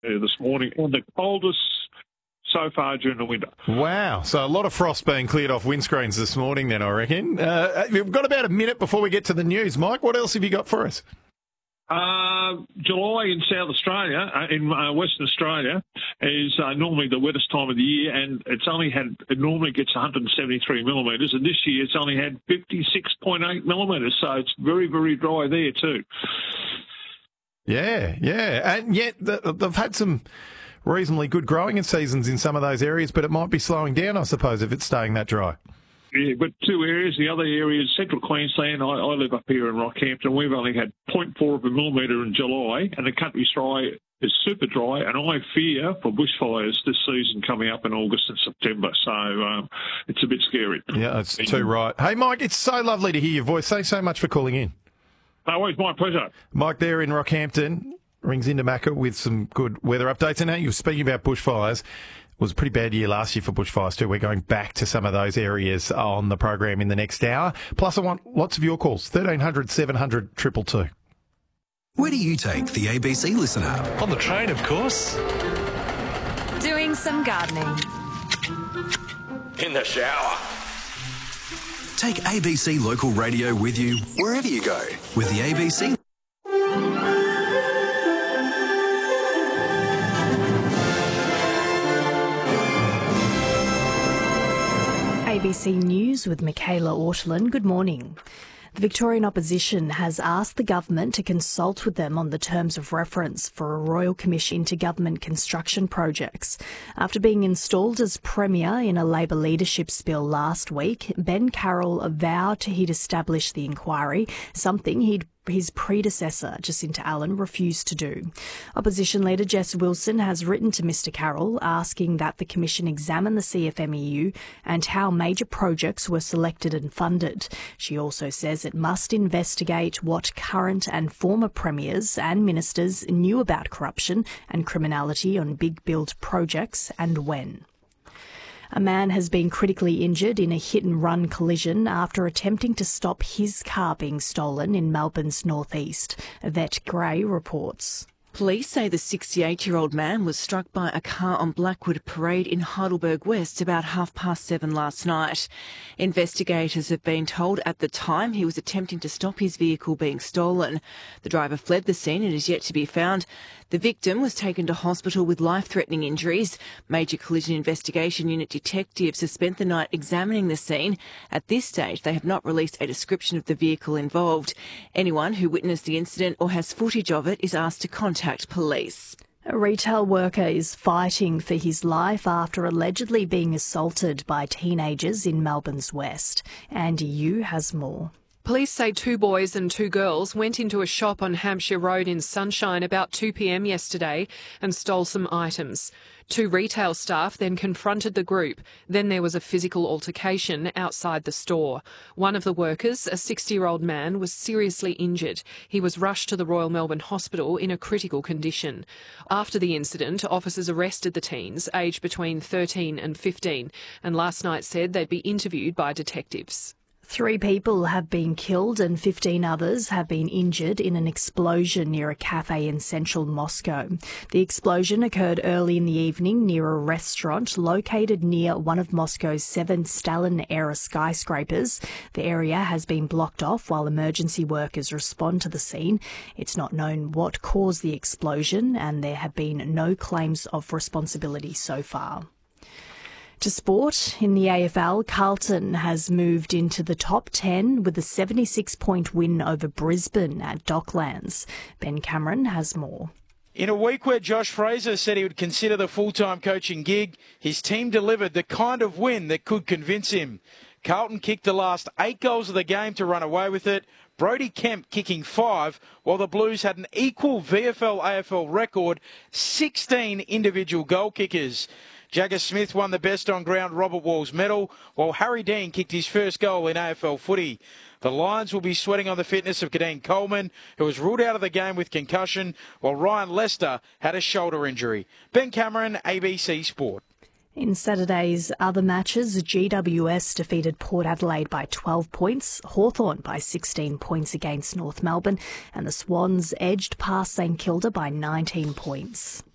this morning, and the coldest so far during the winter. Wow. So a lot of frost being cleared off windscreens this morning then, I reckon. We've got about a minute before we get to the news. Mike, what else have you got for us? July in South Australia, in Western Australia, is normally the wettest time of the year, and it normally gets 173 millimetres, and this year it's only had 56.8 millimetres, so it's very, very dry there too. Yeah, and yet they've had some reasonably good growing seasons in some of those areas, but it might be slowing down, I suppose, if it's staying that dry. Yeah, but two areas. The other area is Central Queensland. I live up here in Rockhampton. We've only had 0.4 of a millimetre in July, and the country's dry is super dry, and I fear for bushfires this season coming up in August and September. So it's a bit scary. Yeah, that's too right. Hey, Mike, it's so lovely to hear your voice. Thanks so much for calling in. Always my pleasure. Mike there in Rockhampton rings into Macca with some good weather updates. And now you're speaking about bushfires. It was a pretty bad year last year for bushfires too. We're going back to some of those areas on the program in the next hour. Plus, I want lots of your calls. 1300 700 222. Where do you take the ABC Listen app? On the train, of course. Doing some gardening. In the shower. Take ABC Local Radio with you wherever you go with the ABC. ABC News with Michaela Ortolin. Good morning. The Victorian Opposition has asked the government to consult with them on the terms of reference for a Royal Commission into government construction projects. After being installed as Premier in a Labor leadership spill last week, Ben Carroll vowed he'd establish the inquiry, something his predecessor, Jacinta Allen, refused to do. Opposition leader Jess Wilson has written to Mr Carroll asking that the Commission examine the CFMEU and how major projects were selected and funded. She also says it must investigate what current and former premiers and ministers knew about corruption and criminality on big build projects and when. A man has been critically injured in a hit-and-run collision after attempting to stop his car being stolen in Melbourne's northeast. Yvette Gray reports. Police say the 68-year-old man was struck by a car on Blackwood Parade in Heidelberg West about 7:30 last night. Investigators have been told at the time he was attempting to stop his vehicle being stolen. The driver fled the scene and is yet to be found. The victim was taken to hospital with life-threatening injuries. Major Collision Investigation Unit detectives have spent the night examining the scene. At this stage, they have not released a description of the vehicle involved. Anyone who witnessed the incident or has footage of it is asked to contact police. A retail worker is fighting for his life after allegedly being assaulted by teenagers in Melbourne's West. Andy Yu has more. Police say 2 boys and 2 girls went into a shop on Hampshire Road in Sunshine about 2 p.m. yesterday and stole some items. 2 retail staff then confronted the group. Then there was a physical altercation outside the store. One of the workers, a 60-year-old man, was seriously injured. He was rushed to the Royal Melbourne Hospital in a critical condition. After the incident, officers arrested the teens, aged between 13 and 15, and last night said they'd be interviewed by detectives. 3 people have been killed and 15 others have been injured in an explosion near a cafe in central Moscow. The explosion occurred early in the evening near a restaurant located near one of Moscow's 7 Stalin-era skyscrapers. The area has been blocked off while emergency workers respond to the scene. It's not known what caused the explosion and there have been no claims of responsibility so far. To sport, in the AFL, Carlton has moved into the top 10 with a 76-point win over Brisbane at Docklands. Ben Cameron has more. In a week where Josh Fraser said he would consider the full-time coaching gig, his team delivered the kind of win that could convince him. Carlton kicked the last 8 goals of the game to run away with it, Brodie Kemp kicking 5, while the Blues had an equal VFL-AFL record, 16 individual goal kickers. Jagger Smith won the Best on Ground Robert Walls medal, while Harry Dean kicked his first goal in AFL footy. The Lions will be sweating on the fitness of Kadeen Coleman, who was ruled out of the game with concussion, while Ryan Lester had a shoulder injury. Ben Cameron, ABC Sport. In Saturday's other matches, GWS defeated Port Adelaide by 12 points, Hawthorn by 16 points against North Melbourne, and the Swans edged past St Kilda by 19 points.